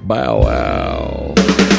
Bow wow.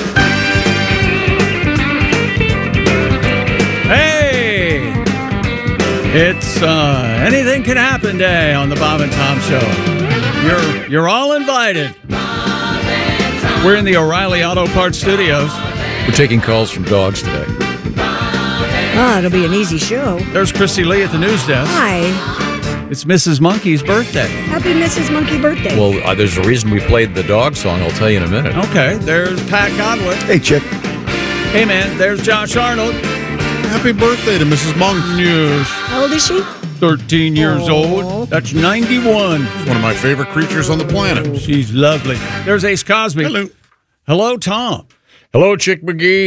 Hey! It's Anything Can Happen Day on the Bob and Tom Show. You're all invited. We're in the O'Reilly Auto Parts Studios. We're taking calls from dogs today. It'll be an easy show. There's Christy Lee at the news desk. Hi. It's Mrs. Monkey's birthday. Happy Mrs. Monkey birthday. Well, there's a reason we played the dog song. I'll tell you in a minute. Okay, there's Pat Godwin. Hey, Chick. Hey, man, there's Josh Arnold. Happy birthday to Mrs. Monk. Yes, How old is she? 13 years old. That's 91. She's one of my favorite creatures on the planet. She's lovely. There's Ace Cosby. Hello. Hello, Tom. Hello, Chick McGee.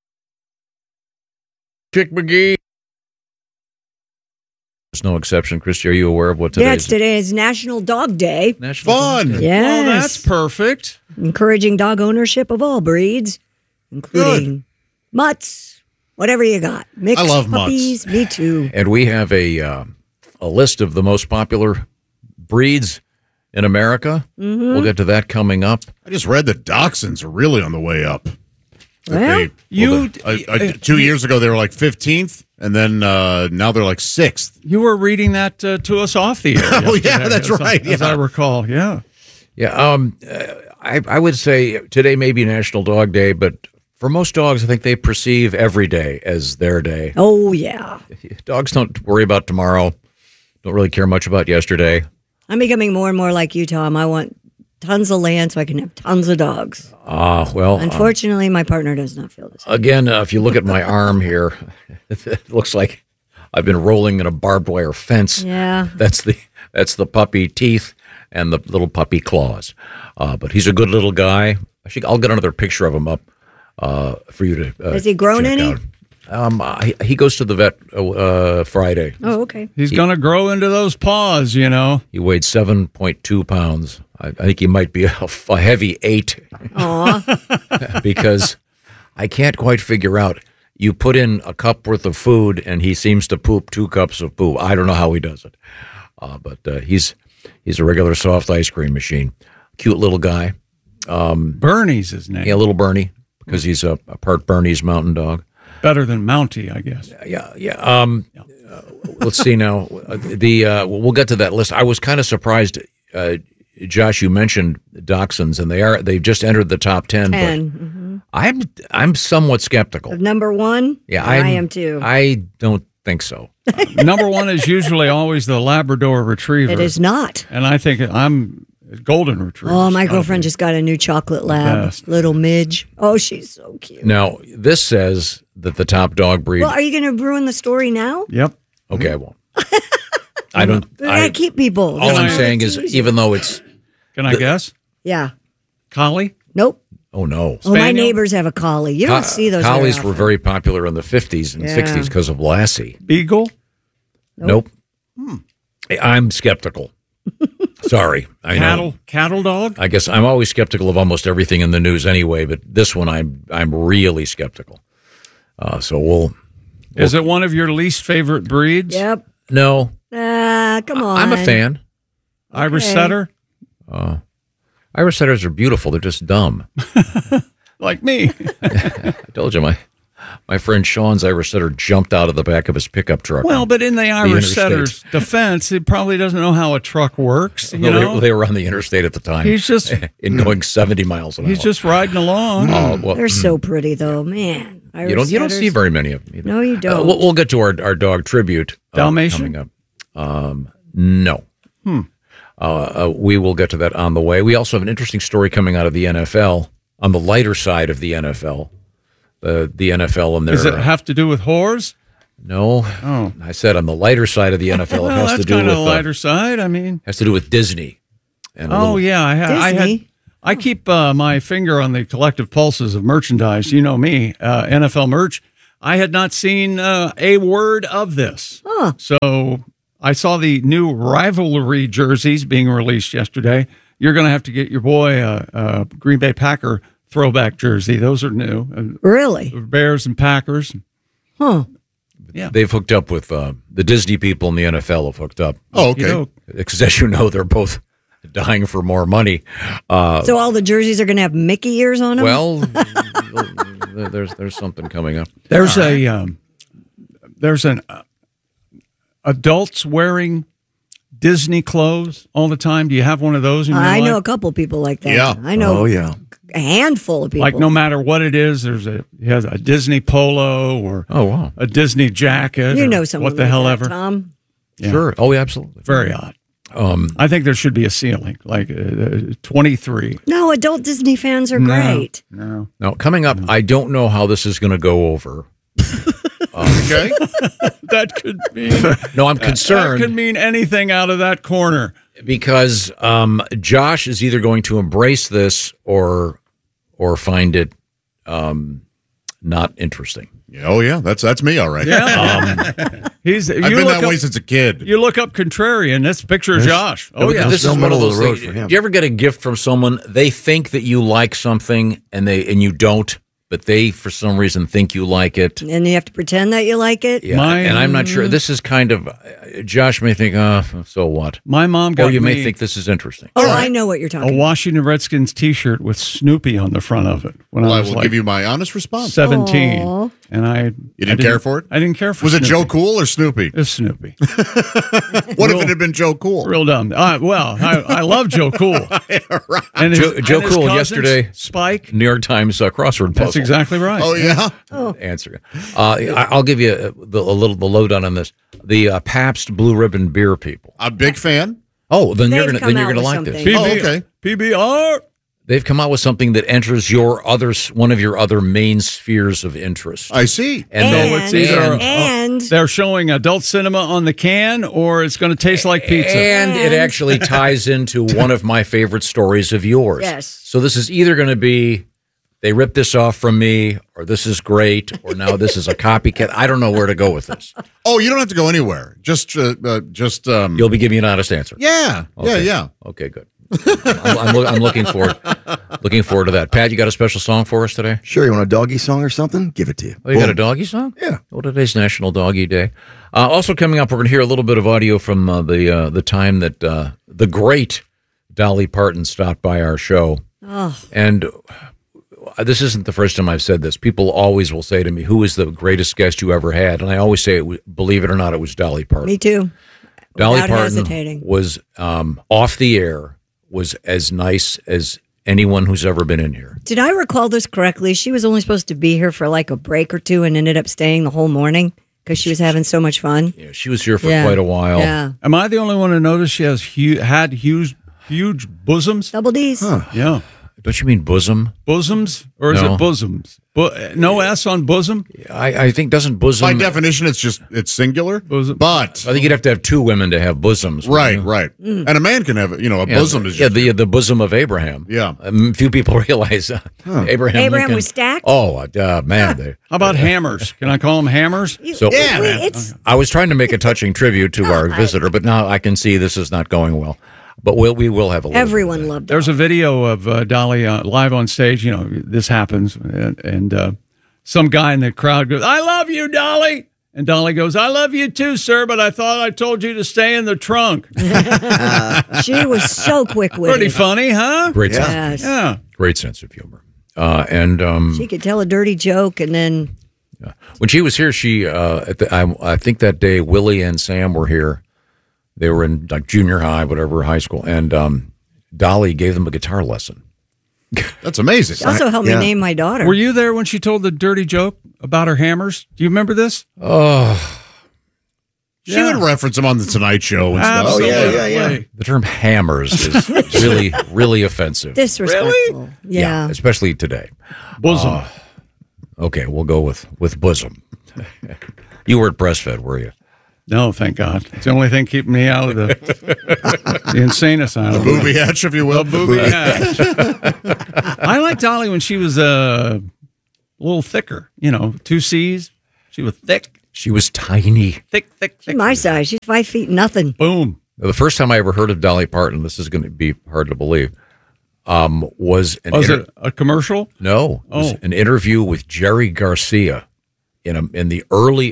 Chick McGee. There's no exception. Christy, are you aware of what today is? Today is National Dog Day. National Fun. Dog Day. Yes. Well, that's perfect. Encouraging dog ownership of all breeds, including mutts, whatever you got. Mixed I love puppies, me too. And we have a list of the most popular breeds in America. Mm-hmm. We'll get to that coming up. I just read that dachshunds are really on the way up. Well, 2 years ago, they were like 15th, and then now they're like 6th. You were reading that to us off the air. Oh, yeah, yesterday, that's right. As I recall, yeah. Yeah, I would say today may be National Dog Day, but for most dogs, I think they perceive every day as their day. oh, yeah. Dogs don't worry about tomorrow, don't really care much about yesterday. I'm becoming more and more like you, Tom. I want tons of land so I can have tons of dogs. Well, Unfortunately, my partner does not feel this. again, if you look at my arm here, it looks like I've been rolling in a barbed wire fence. Yeah. That's the puppy teeth and the little puppy claws. But he's a good little guy. I'll get another picture of him up for you to. Has he grown check any? out. He goes to the vet Friday. Oh, okay. He's going to grow into those paws, you know. He weighed 7.2 pounds. I think he might be a heavy 8. Aw. Because I can't quite figure out. You put in a cup worth of food, and he seems to poop 2 cups of poop. I don't know how he does it, but he's a regular soft ice cream machine. Cute little guy. Bernie's his name. Yeah, little Bernie, because he's a part Bernese mountain dog. Better than Mountie, I guess. Yeah. Let's see now. We'll get to that list. I was kind of surprised, Josh. You mentioned dachshunds, and they've just entered the top 10. 10. But I'm somewhat skeptical. Number one? Yeah, I am too. I don't think so. Number one is usually always the Labrador Retriever. It is not. And I think I'm Golden Retriever. Oh, my girlfriend just got a new chocolate lab, best. little Midge. Oh, she's so cute. Now, this says that the top dog breed. Well, are you going to ruin the story now? Yep. Okay, I won't. I don't. We gotta keep people. All This I'm is saying is, easy. even though it's. Can I guess? Yeah. Collie? Nope. Oh, no. Oh, my Spaniel? neighbors have a collie. You don't see those. Collies very were often. very popular in the 50s and Yeah. 60s because of Lassie. Beagle? Nope. I'm skeptical. Sorry. I know. Cattle dog? I guess I'm always skeptical of almost everything in the news anyway, but this one I'm really skeptical. So we'll. Is it one of your least favorite breeds? Yep. No. Come on. I'm a fan. Irish Okay. setter? Irish setters are beautiful. They're just dumb. Like me. I told you, my friend Sean's Irish setter jumped out of the back of his pickup truck. Well, but in the Irish interstate. setter's defense, he probably doesn't know how a truck works. You No, know? they were on the interstate at the time. He's just going 70 miles an hour. he's just riding along. Oh, well, They're so pretty, though, man. you don't Irish see very many of them either. No, you don't. We'll get to our dog tribute Dalmatian? coming up. No. We will get to that on the way. We also have an interesting story coming out of the NFL on the lighter side of the NFL. The NFL and their Does it have to do with whores? no. Oh. I said on the lighter side of the NFL, Well, it has that's to do kind with of the lighter side. I mean, has to do with Disney. And a oh little- yeah, Disney? I keep my finger on the collective pulses of merchandise. You know me, NFL merch. I had not seen a word of this. Huh. So I saw the new rivalry jerseys being released yesterday. You're going to have to get your boy a Green Bay Packer throwback jersey. Those are new. Really? Bears and Packers. Huh. Yeah. They've hooked up with the Disney people in the NFL have hooked up. Oh, okay. You know, Because as you know, they're both dying for more money. So all the jerseys are going to have Mickey ears on them? Well, there's something coming up. There's an adults wearing Disney clothes all the time. Do you have one of those in your I life? know a couple people like that. Yeah. I know Oh, yeah. a handful of people. Like no matter what it is, he has a Disney polo or Oh, wow. a Disney jacket. You or know someone what the like hell that, ever. Tom. Yeah. Sure. Oh, yeah, absolutely. Very odd. I think there should be a ceiling, like 23. No, adult Disney fans are great. No. Now, coming up, I don't know how this is going to go over. Okay. That could mean No, I'm that concerned could mean anything out of that corner. because Josh is either going to embrace this or find it not interesting. Oh yeah, that's me. All right. Yeah. I've been that way since a kid. You look up contrarian. That's a picture of Josh. Oh, yeah. This no is one middle of of those the road things. for him. Do you ever get a gift from someone? They think that you like something, and you don't, but they for some reason think you like it. And you have to pretend that you like it. Yeah, Mine- and I'm not sure. This is kind of Josh may think, so what? My mom got Or you may me think this is interesting. Oh, I know what you're talking a about. Washington Redskins T-shirt with Snoopy on the front of it when Well, I I was will like give you my honest response. 17. Aw. And I didn't care for it? I didn't care for Was it Snoopy. Joe Cool or Snoopy? It's Snoopy. What if it had been Joe Cool? Real dumb. Well, I love Joe Cool. And Joe and Cool his cousins, yesterday- Spike. New York Times crossword puzzle. That's exactly right. Oh yeah. Answer. I'll give you the lowdown on this. The Pabst Blue Ribbon beer people. A big fan. Oh, then you're They've gonna come out with like this. something. Oh, okay. PBR. They've come out with something that enters one of your other main spheres of interest. I see. it's either and They're showing adult cinema on the can, or it's going to taste like pizza. And it actually ties into one of my favorite stories of yours. Yes. So this is either going to be they ripped this off from me, or this is great, or now this is a copycat. I don't know where to go with this. Oh, you don't have to go anywhere. Just You'll be giving me an honest answer. yeah, Okay. yeah. Okay, good. I'm looking forward to that. Pat, you got a special song for us today? Sure, you want a doggy song or something? Give it to you. Oh, you got a doggy song? Yeah. Well, today's National Doggy Day. Also coming up, we're going to hear a little bit of audio from the time that the great Dolly Parton stopped by our show. Oh. And this isn't the first time I've said this. People always will say to me, who is the greatest guest you ever had? And I always say, believe it or not, it was Dolly Parton. me too. Dolly Without Parton hesitating. was off the air, was as nice as anyone who's ever been in here. Did I recall this correctly? She was only supposed to be here for like a break or two and ended up staying the whole morning because she was having so much fun. Yeah, she was here for Yeah. quite a while. Yeah. Am I the only one to notice she has had huge bosoms? Double D's. Yeah. Don't you mean bosom? Bosoms? Or is No. it bosoms? No S on bosom? I think doesn't bosom. By definition, it's singular. Bosom. But I think you'd have to have two women to have bosoms. right, wouldn't you? right. And a man can have a bosom is just the bosom of Abraham. Yeah. Few people realize Abraham. Abraham Lincoln- was stacked? Oh man, How about hammers? Can I call them hammers? so Yeah, man. It's I was trying to make a touching tribute to our visitor, but now I can see this is not going well. But we will have a little everyone bit of that. loved it. There's a video of Dolly live on stage. You know, this happens. And some guy in the crowd goes, "I love you, Dolly." And Dolly goes, "I love you too, sir, but I thought I told you to stay in the trunk." She was so quick-witted. Pretty funny, huh? Great sense, Yes. Yeah. great sense of humor. And She could tell a dirty joke and then when she was here, she I think that day Willie and Sam were here. They were in like junior high, whatever, high school, and Dolly gave them a guitar lesson. that's amazing. she also helped Yeah. me name my daughter. Were you there when she told the dirty joke about her hammers? Do you remember this? She would reference him on the Tonight Show and stuff. Oh, yeah, Absolutely. yeah. The term hammers is really, really offensive. Disrespectful. Yeah. especially today. Bosom. Okay, we'll go with bosom. You were at breastfed, were you? No, thank God. It's the only thing keeping me out of the insane asylum. Booby hatch, if you will. I liked Dolly when she was a little thicker. You know, 2 C's. She was thick. She was tiny. Thick. She's my size. She's 5 feet nothing. Boom. The first time I ever heard of Dolly Parton, this is going to be hard to believe, was an Was it a commercial? No, it was Oh. an interview with Jerry Garcia in the early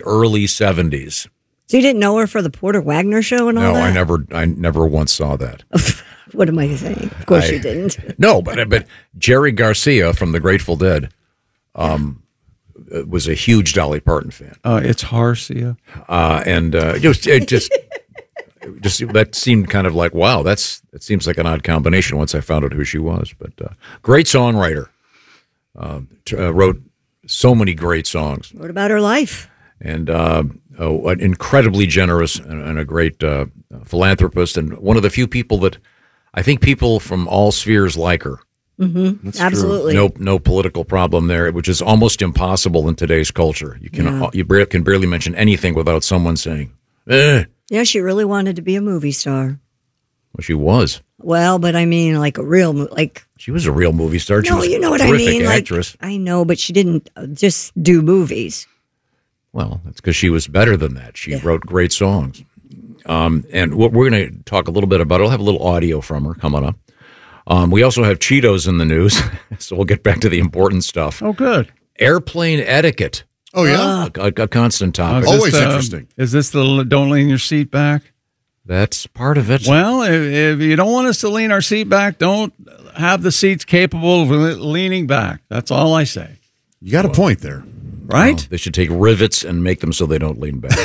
70s. So you didn't know her for the Porter Wagner show and all No, that? I never once saw that. What am I saying? Of course you didn't. No, but Jerry Garcia from the Grateful Dead was a huge Dolly Parton fan. It's Harcia. And just that seemed kind of like, wow, it seems like an odd combination once I found out who she was. But great songwriter. Wrote so many great songs. What about her life? And an incredibly generous and a great philanthropist, and one of the few people that I think people from all spheres like her. Mm-hmm. Absolutely. No political problem there, which is almost impossible in today's culture. You can barely mention anything without someone saying, "Eh." Yeah, she really wanted to be a movie star. Well, she was. Well, but I mean, like a real she was a real movie star. She was you know a what I terrific mean. actress. I know, but she didn't just do movies. Well, that's because she was better than that. She wrote great songs. And what we're going to talk a little bit about, I'll have a little audio from her coming up. We also have Cheetos in the news, so we'll get back to the important stuff. Oh, good. Airplane etiquette. Oh, yeah? A constant topic. Always interesting. Is this the don't lean your seat back? That's part of it. Well, if you don't want us to lean our seat back, don't have the seats capable of leaning back. That's all I say. You got a point there. Right? They should take rivets and make them so they don't lean back.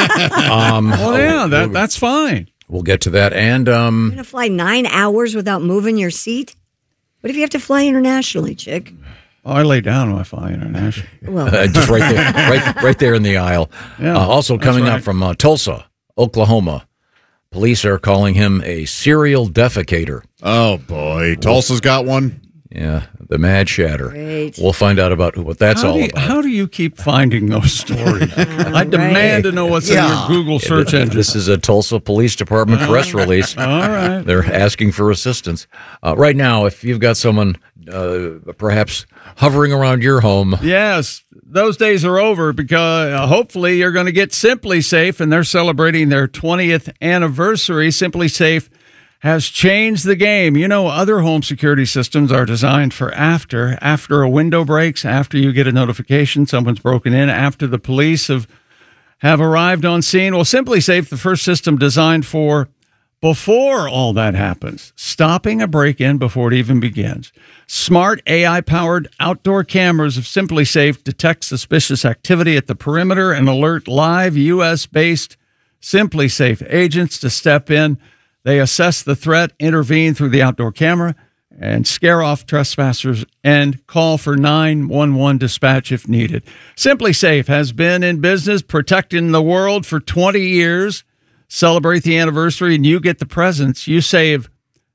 That's fine. We'll get to that. And You're going to fly 9 hours without moving your seat? What if you have to fly internationally, chick? Oh, I lay down when I fly international. Well, just right there, right there in the aisle. Yeah, also coming up from Tulsa, Oklahoma. Police are calling him a serial defecator. Oh, boy. Tulsa's got one. Yeah, the Mad Shatter. Great. We'll find out about what that's all about. How do you keep finding those stories? I demand to know what's in your Google search engine. This is a Tulsa Police Department press release. All right. They're asking for assistance. Right now, if you've got someone perhaps hovering around your home. Yes, those days are over because hopefully you're going to get Simply Safe, and they're celebrating their 20th anniversary. Simply Safe has changed the game. You know, other home security systems are designed for after a window breaks, after you get a notification someone's broken in, after the police have arrived on scene. Well, Simply Safe, the first system designed for before all that happens, stopping a break-in before it even begins. Smart AI-powered outdoor cameras of Simply Safe detect suspicious activity at the perimeter and alert live U.S.-based Simply Safe agents to step in. They assess the threat, intervene through the outdoor camera, and scare off trespassers and call for 911 dispatch if needed. Simply Safe has been in business protecting the world for 20 years. Celebrate the anniversary and you get the presents. You save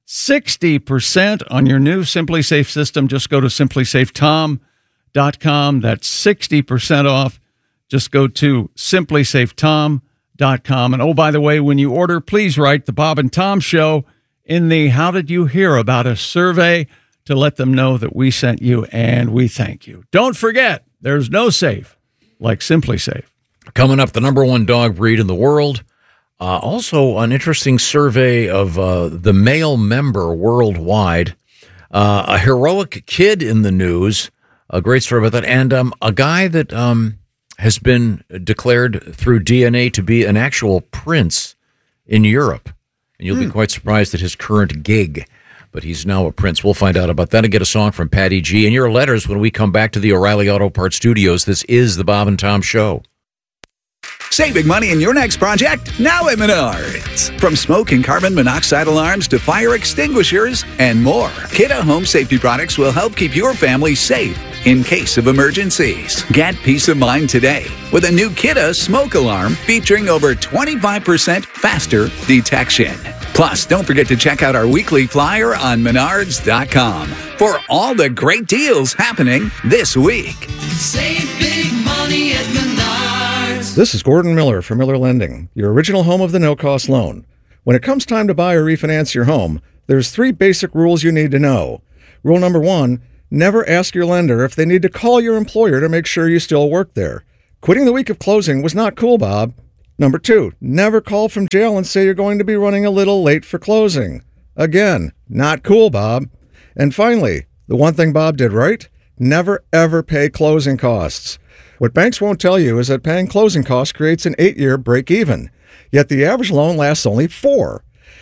60% on your new Simply Safe system. Just go to simplysafetom.com. That's 60% off. Just go to simplysafetom.com. And oh, by the way, when you order, please write the Bob and Tom Show in the How Did You Hear About Us survey to let them know that we sent you and we thank you. Don't forget, there's no safe like Simply Safe. Coming up, the number one dog breed in the world. Also, an interesting survey of the male member worldwide. A heroic kid in the news. A great story about that. And a guy that has been declared through DNA to be an actual prince in Europe. And you'll be quite surprised at his current gig. But he's now a prince. We'll find out about that and get a song from Patty G. And your letters when we come back to the O'Reilly Auto Parts Studios. This is the Bob and Tom Show. Save big money in your next project now at Menards. From smoke and carbon monoxide alarms to fire extinguishers and more, Kidde Home Safety products will help keep your family safe in case of emergencies. Get peace of mind today with a new Kidde smoke alarm featuring over 25% faster detection. Plus, don't forget to check out our weekly flyer on Menards.com for all the great deals happening this week. Save big money at Menards. This is Gordon Miller from Miller Lending, your original home of the no-cost loan. When it comes time to buy or refinance your home, there's 3 basic rules you need to know. Rule number 1, never ask your lender if they need to call your employer to make sure you still work there. Quitting the week of closing was not cool, Bob. Number 2, never call from jail and say you're going to be running a little late for closing. Again, not cool, Bob. And finally, the one thing Bob did right, never ever pay closing costs. What banks won't tell you is that paying closing costs creates an 8-year break-even, yet the average loan lasts only 4.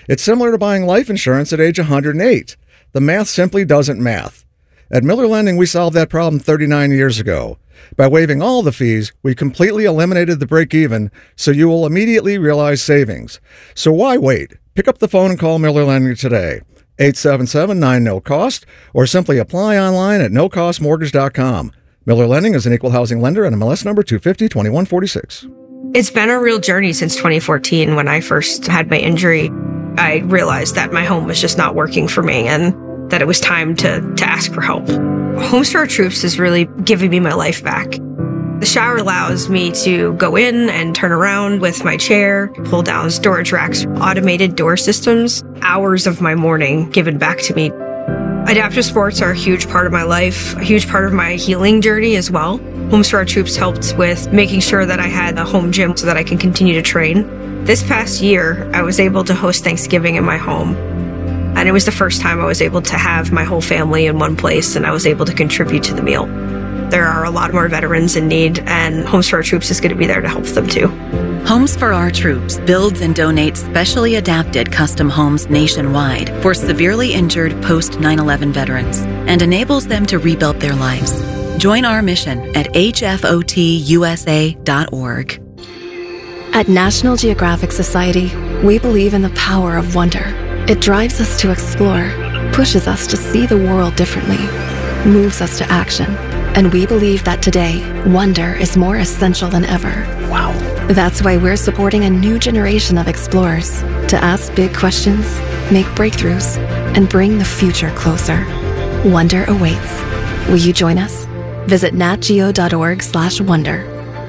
It's similar to buying life insurance at age 108. The math simply doesn't math. At Miller Lending, we solved that problem 39 years ago. By waiving all the fees, we completely eliminated the break-even, so you will immediately realize savings. So why wait? Pick up the phone and call Miller Lending today. 877-9-NO-COST, or simply apply online at nocostmortgage.com. Miller Lending is an equal housing lender and MLS number 250-2146. It's been a real journey since 2014 when I first had my injury. I realized that my home was just not working for me and that it was time to ask for help. Homes for Our Troops is really giving me my life back. The shower allows me to go in and turn around with my chair, pull down storage racks, automated door systems, hours of my morning given back to me. Adaptive sports are a huge part of my life, a huge part of my healing journey as well. Homes for Our Troops helped with making sure that I had a home gym so that I can continue to train. This past year, I was able to host Thanksgiving in my home. And it was the first time I was able to have my whole family in one place, and I was able to contribute to the meal. There are a lot more veterans in need, and Homes for Our Troops is going to be there to help them too. Homes for Our Troops builds and donates specially adapted custom homes nationwide for severely injured post-9/11 veterans and enables them to rebuild their lives. Join our mission at hfotusa.org. At National Geographic Society, we believe in the power of wonder. It drives us to explore, pushes us to see the world differently, moves us to action. And we believe that today, wonder is more essential than ever. Wow. That's why we're supporting a new generation of explorers to ask big questions, make breakthroughs, and bring the future closer. Wonder awaits. Will you join us? Visit natgeo.org/wonder.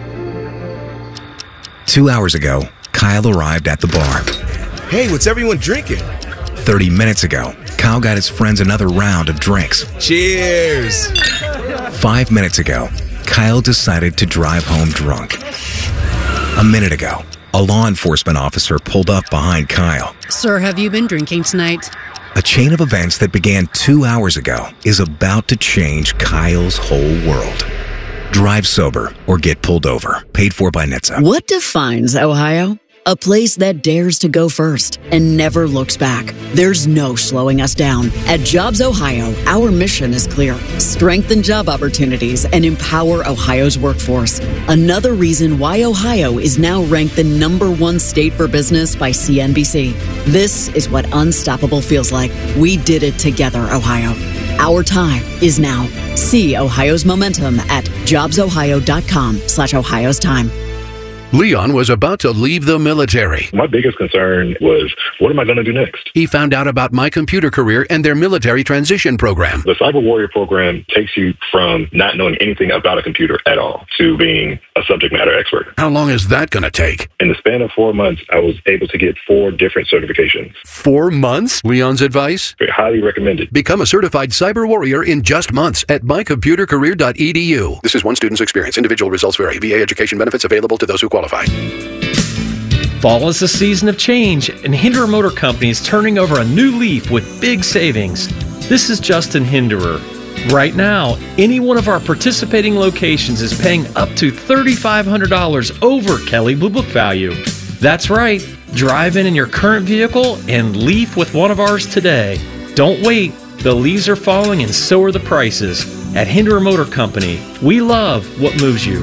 2 hours ago, Kyle arrived at the bar. Hey, what's everyone drinking? 30 minutes ago, Kyle got his friends another round of drinks. Cheers! 5 minutes ago, Kyle decided to drive home drunk. A minute ago, a law enforcement officer pulled up behind Kyle. Sir, have you been drinking tonight? A chain of events that began 2 hours ago is about to change Kyle's whole world. Drive sober or get pulled over. Paid for by NHTSA. What defines Ohio? A place that dares to go first and never looks back. There's no slowing us down. At Jobs Ohio, our mission is clear. Strengthen job opportunities and empower Ohio's workforce. Another reason why Ohio is now ranked the #1 state for business by CNBC. This is what unstoppable feels like. We did it together, Ohio. Our time is now. See Ohio's momentum at jobsohio.com/Ohio's time. Leon was about to leave the military. My biggest concern was, what am I going to do next? He found out about My Computer Career and their military transition program. The Cyber Warrior program takes you from not knowing anything about a computer at all to being a subject matter expert. How long is that going to take? In the span of 4 months, I was able to get 4 different certifications. 4 months? Leon's advice? Highly recommended. Become a certified cyber warrior in just months at mycomputercareer.edu. This is one student's experience. Individual results vary. VA education benefits available to those who qualify. Fall is a season of change, and Hinderer Motor Company is turning over a new leaf with big savings. This is Justin Hinderer. Right now, any one of our participating locations is paying up to $3,500 over Kelley Blue Book value. That's right. Drive in your current vehicle and leaf with one of ours today. Don't wait. The leaves are falling and so are the prices. At Hinderer Motor Company, we love what moves you.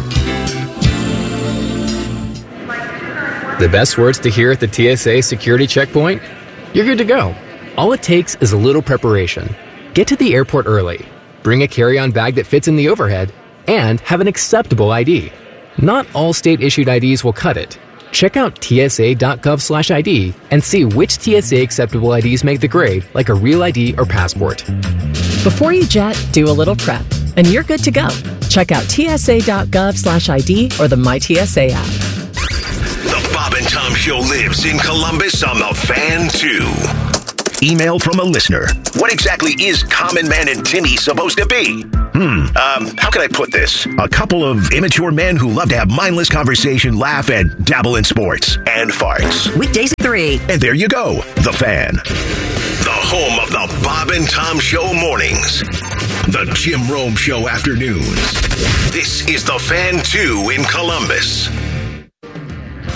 The best words to hear at the TSA security checkpoint? You're good to go. All it takes is a little preparation. Get to the airport early, bring a carry-on bag that fits in the overhead, and have an acceptable ID. Not all state-issued IDs will cut it. Check out tsa.gov/ID and see which TSA acceptable IDs make the grade, like a real ID or passport. Before you jet, do a little prep, and you're good to go. Check out tsa.gov/ID or the MyTSA app. The Bob and Tom Show lives in Columbus on the Fan 2. Email from a listener. What exactly is Common Man and Timmy supposed to be? How can I put this? A couple of immature men who love to have mindless conversation, laugh, and dabble in sports and farts. Weekdays at 3. And there you go, The Fan. The home of the Bob and Tom Show mornings. The Jim Rome Show afternoons. This is The Fan 2 in Columbus.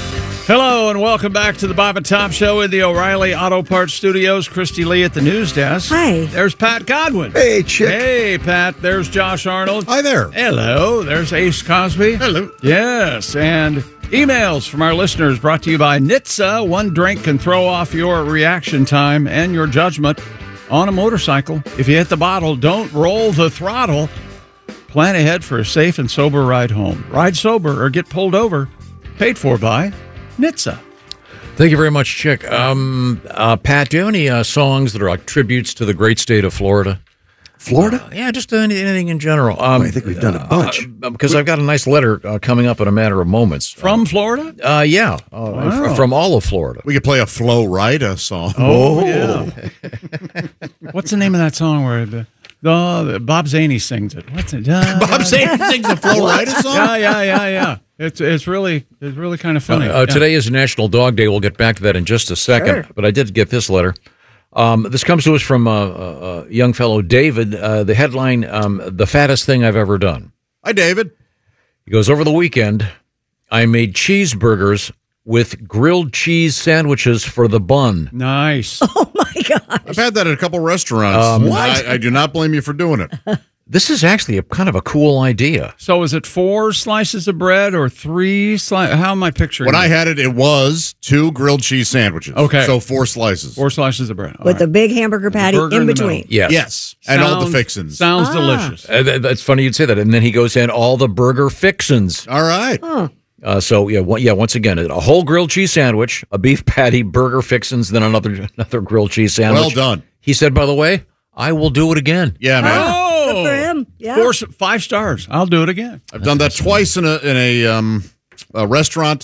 Hello and welcome back to the Bob and Tom Show in the O'Reilly Auto Parts Studios. Christy Lee at the news desk. Hi. There's Pat Godwin. Hey, chick. Hey, Pat. There's Josh Arnold. Hi there. Hello. There's Ace Cosby. Hello. Yes, and emails from our listeners brought to you by NHTSA. One drink can throw off your reaction time and your judgment on a motorcycle. If you hit the bottle, don't roll the throttle. Plan ahead for a safe and sober ride home. Ride sober or get pulled over. Paid for by NHTSA. Thank you very much, Chick. Pat, do you have any songs that are like tributes to the great state of Florida? Florida? Yeah, just anything in general. I think we've done a bunch. Because I've got a nice letter coming up in a matter of moments. From Florida? Yeah. Wow. From all of Florida. We could play a Flo Rida song. Oh, yeah. What's the name of that song where the Bob Zaney sings it? What's it? Bob Zaney sings a Flo Rida song? Yeah. It's really kind of funny. Today is National Dog Day. We'll get back to that in just a second. Sure. But I did get this letter. This comes to us from a young fellow, David. The headline, The Fattest Thing I've Ever Done. Hi, David. He goes, over the weekend, I made cheeseburgers with grilled cheese sandwiches for the bun. Nice. Oh, my gosh. I've had that at a couple restaurants. What? I do not blame you for doing it. This is actually a kind of a cool idea. So is it 4 slices of bread or 3 slices? How am I picturing When it? I had it, it was 2 grilled cheese sandwiches. Okay. So 4 slices. 4 slices of bread. All With right. the big hamburger patty burger in in the between. middle. Yes. And all the fixins. Sounds delicious. That's funny you'd say that. And then he goes in all the burger fixins. All right. Huh. Once again, a whole grilled cheese sandwich, a beef patty, burger fixins, then another grilled cheese sandwich. Well done. He said, by the way, I will do it again. Yeah, man. Good for him. Yeah. 5 stars. I'll do it again. I've done that twice in a restaurant.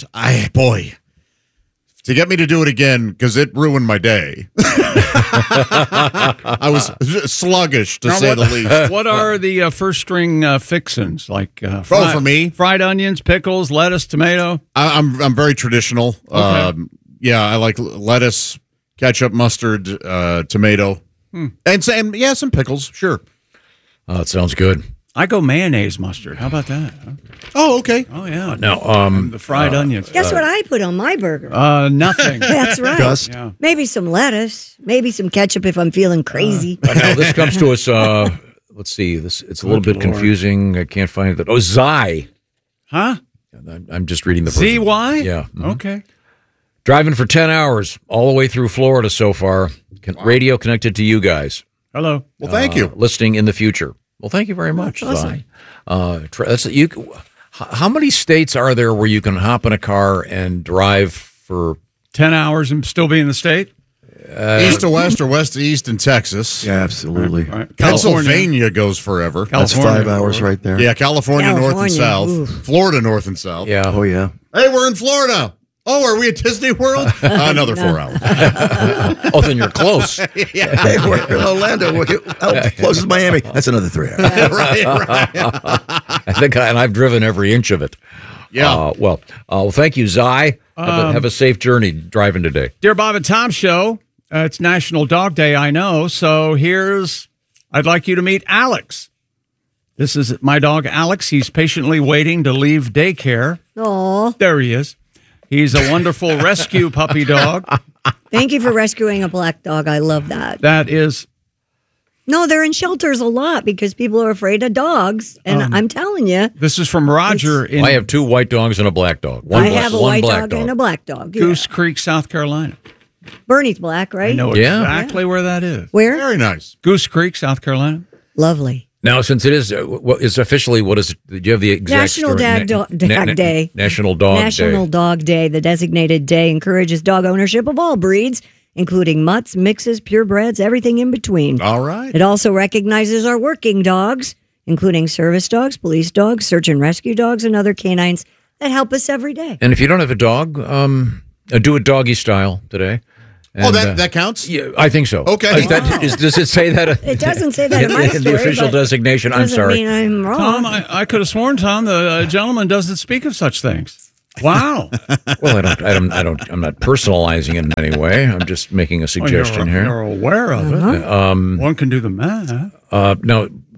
To get me to do it again, because it ruined my day. I was sluggish, to say the least. What are the first string fixins? Like for me? Fried onions, pickles, lettuce, tomato? I'm very traditional. Okay. I like lettuce, ketchup, mustard, tomato, and some pickles, sure. It sounds good. I go mayonnaise mustard. How about that? Oh, okay. Oh, yeah. Now, the fried onions. Guess what I put on my burger? Nothing. That's right. Gus? Yeah. Maybe some lettuce. Maybe some ketchup if I'm feeling crazy. Now, this comes to us, let's see, it's a little bit confusing. I can't find it. Oh, Zy. Huh? I'm just reading the person. ZY? Yeah. Okay. Driving for 10 hours all the way through Florida so far. Radio connected to you guys. Hello. Well, thank you. Listening in the future. Well, thank you very much, Awesome. Zy. How many states are there where you can hop in a car and drive for 10 hours and still be in the state? East to west or west to east in Texas. Yeah, absolutely. Right. Pennsylvania goes forever. That's 5 hours right there. Yeah, California north and California, south. oof. Florida north and south. Yeah. Oh, yeah. Hey, we're in Florida. Oh, are we at Disney World? Another 4 hours. Oh, then you're close. Yeah. Hey, we're in Orlando. Close as Miami. That's another 3 hours. right. I think, and I've driven every inch of it. Yeah. Well, thank you, Zy. Have a safe journey driving today. Dear Bob and Tom Show, it's National Dog Day, I know. So I'd like you to meet Alex. This is my dog, Alex. He's patiently waiting to leave daycare. Aw. There he is. He's a wonderful rescue puppy dog. Thank you for rescuing a black dog. I love that. That is... No, they're in shelters a lot because people are afraid of dogs. And I'm telling you. This is from Roger I have 2 white dogs and a black dog. I have a white dog and a black dog. Yeah. Goose Creek, South Carolina. Bernie's black, right? I know exactly where that is. Where? Very nice. Goose Creek, South Carolina. Lovely. Now, since it is, it's officially, what is it? Do you have the exact National Dog Day. National Dog Day. National Dog Day. The designated day encourages dog ownership of all breeds, including mutts, mixes, purebreds, everything in between. All right. It also recognizes our working dogs, including service dogs, police dogs, search and rescue dogs, and other canines that help us every day. And if you don't have a dog, do it doggy style today. And, that counts? Yeah, I think so. Okay. Does it say that? It doesn't say that in my story. The official designation. I'm sorry. Doesn't mean I'm wrong. Tom, I could have sworn, Tom, the gentleman doesn't speak of such things. Wow. Well, I'm not personalizing it in any way. I'm just making a suggestion here. You're aware of it. One can do the math. No,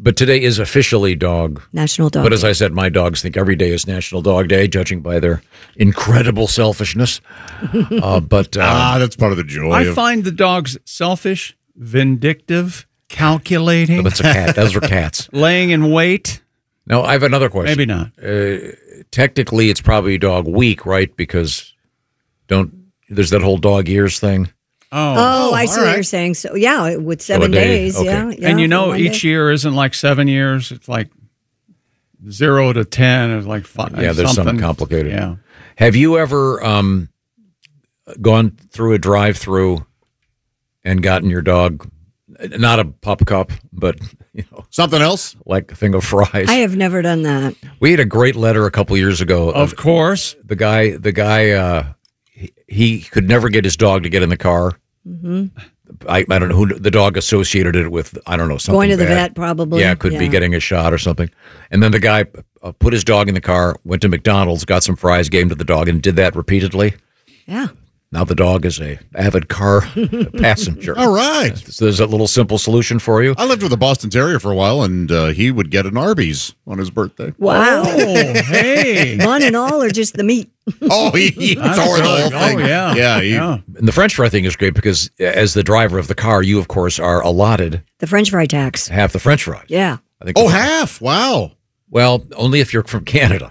But today is officially National Dog But as Day. I said, my dogs think every day is National Dog Day, judging by their incredible selfishness. That's part of the joy. I find the dogs selfish, vindictive, calculating. That's a cat. Those are cats. Laying in wait. Now, I have another question. Maybe not. Technically, it's probably Dog Week, right? Because there's that whole dog ears thing. Oh, I see what you're saying. So, yeah, with 7 days. Okay. Yeah. And for one each day. year isn't like 7 years. It's like 0 to 10. It's like 5. Yeah, there's something complicated. Yeah. Have you ever gone through a drive-through and gotten your dog, not a pup cup, but something else, like a thing of fries? I have never done that. We had a great letter a couple years ago. Of course, the guy, he could never get his dog to get in the car. Mm-hmm. I don't know who the dog associated it with. I don't know, something Going to the bad. vet, probably. Yeah, could be getting a shot or something. And then the guy put his dog in the car, went to McDonald's, got some fries, gave them to the dog, and did that repeatedly. Yeah. Now the dog is a avid car passenger. All right. So there's a little simple solution for you. I lived with a Boston Terrier for a while, and he would get an Arby's on his birthday. Wow. Oh, hey. Bun and all, or just the meat? Oh, he tore the whole thing. Yeah. And the French fry thing is great because as the driver of the car, you, of course, are allotted The French fry tax. half the French fries. Yeah. I think half. Wow. Well, only if you're from Canada.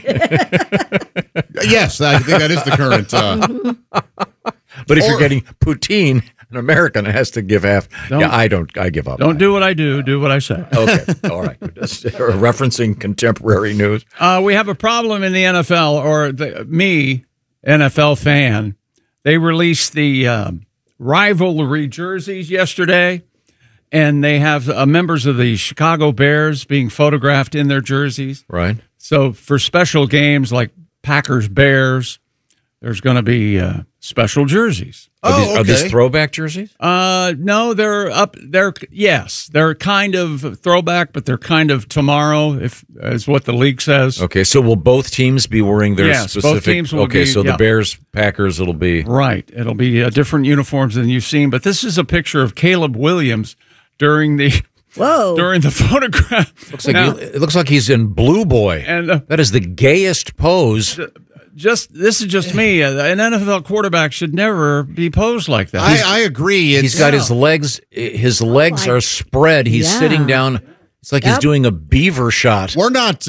Yes, I think that is the current. But if you're getting poutine, an American has to give half. I give up. Don't do what I do. Do what I say. Okay. All right. Just referencing contemporary news. We have a problem in the NFL, or NFL fan. They released the rivalry jerseys yesterday, and they have members of the Chicago Bears being photographed in their jerseys. Right. So for special games like Packers-Bears, there's going to be special jerseys. Are these throwback jerseys? No, they're kind of throwback, but they're kind of tomorrow, is what the league says. Okay, so will both teams be wearing their specific? Both teams will be. So the Bears, Packers, it'll be right. It'll be different uniforms than you've seen. But this is a picture of Caleb Williams during the photograph. It looks like he's in Blue Boy, and that is the gayest pose. This is just me. An NFL quarterback should never be posed like that. I agree. He's got his legs. His legs are spread. He's sitting down. It's like he's doing a beaver shot. We're not.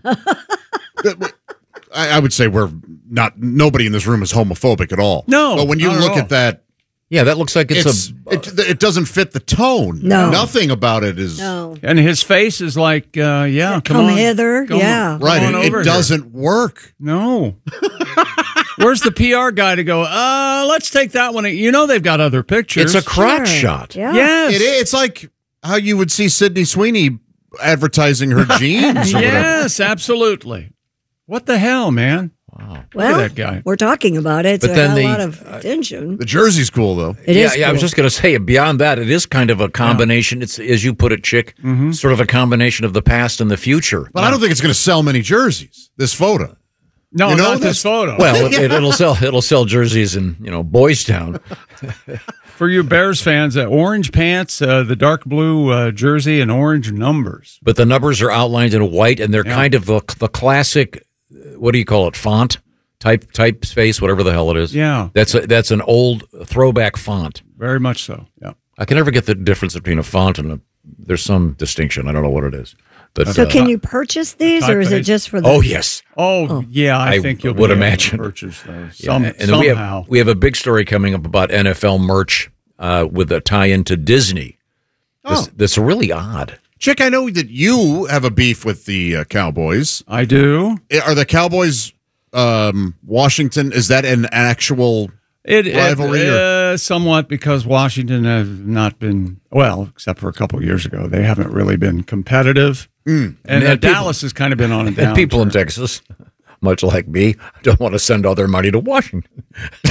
I would say we're not. Nobody in this room is homophobic at all. No, but when you look at that. Yeah, that looks like it doesn't fit the tone. No. Nothing about it is. No. And his face is like, come Come on. hither. Come right. on over It doesn't work. No. Where's the PR guy to go, let's take that one. You know they've got other pictures. It's a crotch shot. Yeah. Yes. It's like how you would see Sydney Sweeney advertising her jeans. Or yes, absolutely. What the hell, man? Wow. Well, Look at that guy. We're talking about it. But So then a the- lot of attention. The jersey's cool, though. It is I was cool. just going to say, beyond that, it is kind of a combination. It's, as you put it, Chick, sort of a combination of the past and the future. But I don't think it's going to sell many jerseys, this photo. No, You know, not this photo. Well, it'll sell jerseys in Boys Town. For you Bears fans, orange pants, the dark blue jersey, and orange numbers. But the numbers are outlined in white, and they're kind of the classic. What do you call it? Font typeface, whatever the hell it is. Yeah, that's an old throwback font. Very much so. Yeah, I can never get the difference between a font and there's some distinction. I don't know what it is. But, So can you purchase these, or is it just for the? Oh yes. Oh yeah, I think you'll would be able to imagine purchase those And somehow. we have a big story coming up about NFL merch with a tie-in to Disney. That's really odd. Chick, I know that you have a beef with the Cowboys. I do. Are the Cowboys Washington? Is that an actual rivalry? Somewhat, because Washington has not been, well, except for a couple of years ago, they haven't really been competitive. And Dallas has kind of been on a down. And people in Texas, much like me, don't want to send all their money to Washington.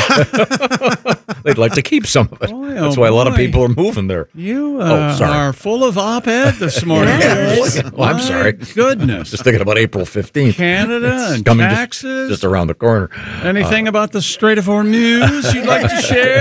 They'd like to keep some of it. That's why a lot of people are moving there. You sorry. are full of op-ed this morning. Well, I'm sorry. Goodness. Just thinking about April 15th. Canada It's and coming taxes. just around the corner. Anything about the Strait of Hormuz you'd like to share?